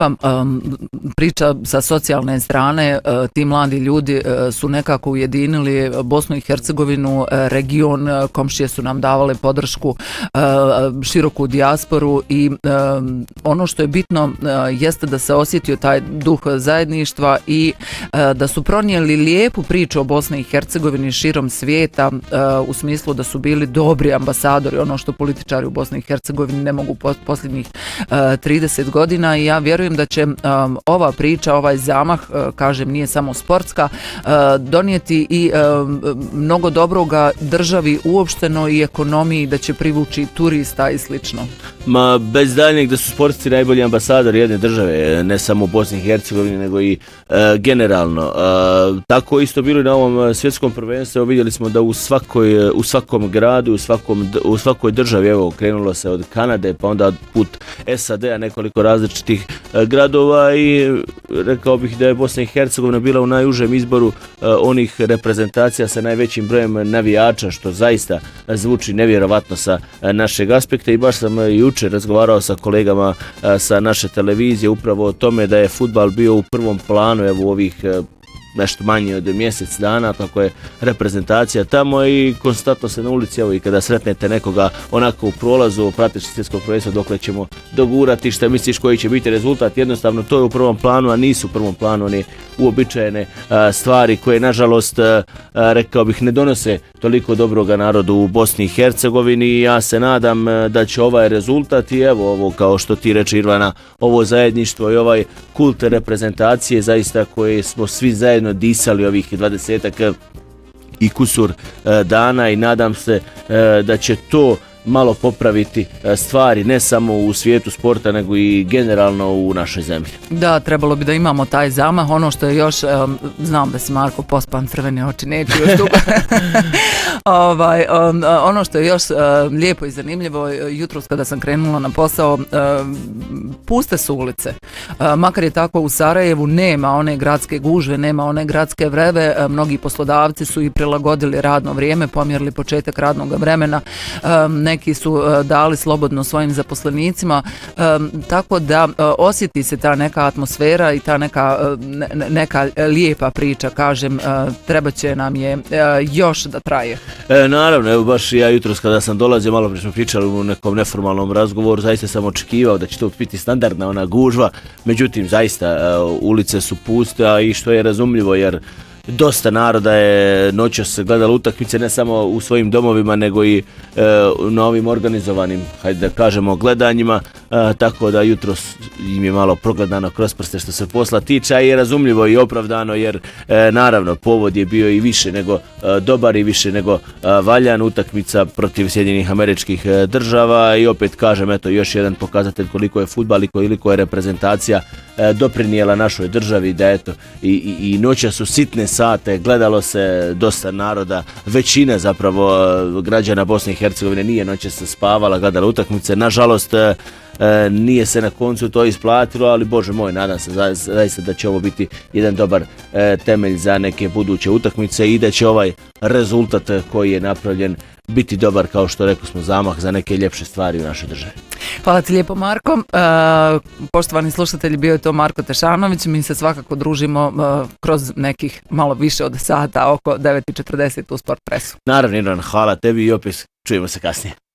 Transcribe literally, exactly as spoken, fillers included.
Pa um, priča sa socijalne strane, uh, ti mladi ljudi uh, su nekako ujedinili Bosnu i Hercegovinu, uh, region, uh, komšije su nam davale podršku, uh, široku dijasporu i uh, ono što je bitno uh, jeste da se osjetio taj duh zajedništva i uh, da su pronijeli lijepu priču o Bosni i Hercegovini širom svijeta uh, u smislu da su bili dobri ambasadori, ono što političari u Bosni i Hercegovini ne mogu po posljednjih uh, trideset godina i ja vjerujem da će um, ova priča, ovaj zamah, uh, kažem nije samo sportska, uh, donijeti i um, mnogo dobroga državi uopšteno i ekonomiji, da će privući turista i slično. Ma bez daljnjeg da su sportisti najbolji ambasadori jedne države, ne samo u Bosni i Hercegovini nego i uh, generalno. Uh, tako isto bilo i na ovom svjetskom prvenstvu, vidjeli smo da u svakoj u svakom gradu, u svakom u svakoj državi, evo krenulo se od Kanade pa onda put S A D-a, nekoliko različitih uh, gradova i rekao bih da je Bosna i Hercegovina bila u najužem izboru uh, onih reprezentacija sa najvećim brojem navijača, što zaista zvuči nevjerovatno sa uh, našeg aspekta i baš sam uh, jučer razgovarao sa kolegama uh, sa naše televizije upravo o tome da je fudbal bio u prvom planu evo u ovih uh, nešto manje od mjesec dana kako je reprezentacija tamo i konstantno se na ulici, evo i kada sretnete nekoga onako u prolazu prateći svjetsko prvenstvo dokle ćemo dogurati, šta misliš koji će biti rezultat, jednostavno to je u prvom planu, a nisu u prvom planu one uobičajene a, stvari koje nažalost a, a, rekao bih ne donose toliko dobroga narodu u Bosni i Hercegovini i ja se nadam a, da će ovaj rezultat i evo ovo kao što ti reče Irvana, ovo zajedništvo i ovaj kult reprezentacije zaista koje smo svi zajedno disali ovih dvadesetak i kusur dana i nadam se da će to malo popraviti stvari ne samo u svijetu sporta nego i generalno u našoj zemlji. Da, trebalo bi da imamo taj zamah. Ono što je još, um, znam da si Marko pospan, crvene oči, neću još tu. ovaj, um, ono što je još uh, lijepo i zanimljivo, jutros kada sam krenula na posao, uh, puste su ulice. Uh, makar je tako u Sarajevu, nema one gradske gužve, nema one gradske vreve, uh, mnogi poslodavci su i prilagodili radno vrijeme, pomjerili početak radnog vremena, um, neki su uh, dali slobodno svojim zaposlenicima, um, tako da uh, osjeti se ta neka atmosfera i ta neka, uh, ne, neka lijepa priča, kažem, uh, treba će nam je uh, još da traje. E, naravno, evo baš ja jutros kada sam dolazio, malo prije smo pričali u nekom neformalnom razgovoru, zaista sam očekivao da će to biti standardna ona gužva, međutim zaista uh, ulice su puste, a i što je razumljivo jer dosta naroda je noćas gledalo utakmice ne samo u svojim domovima nego i e, na ovim organizovanim, hajde da kažemo, gledanjima, e, tako da jutros im je malo progledano kroz prste što se posla tiče, a je razumljivo i opravdano jer e, naravno povod je bio i više nego e, dobar i više nego e, valjan, utakmica protiv Sjedinjenih Američkih Država i opet kažem, eto još jedan pokazatelj koliko je fudbal i koliko je reprezentacija e, doprinijela našoj državi, da eto i, i, i noća su sitne sate, gledalo se dosta naroda, većina zapravo građana Bosne i Hercegovine nije noćas spavala, gledala utakmice, nažalost e, nije se na koncu to isplatilo, ali bože moj, nadam se zaista da će ovo biti jedan dobar e, temelj za neke buduće utakmice i da će ovaj rezultat koji je napravljen biti dobar, kao što rekli smo, zamah za neke ljepše stvari u našoj državi. Hvala ti lijepo, Marko. E, poštovani slušatelji, bio je to Marko Tešanović. Mi se svakako družimo e, kroz nekih malo više od sata, oko devet i četrdeset u Sport Presu. Naravno, Irvan, hvala tebi i opet čujemo se kasnije.